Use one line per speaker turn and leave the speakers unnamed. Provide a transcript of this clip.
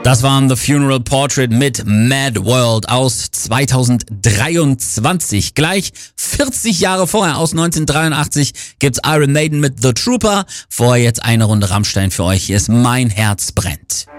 Das waren The Funeral Portrait mit Mad World aus 2023. Gleich 40 Jahre vorher, aus 1983, gibt's Iron Maiden mit The Trooper. Vorher jetzt eine Runde Rammstein für euch. Hier ist Mein Herz brennt.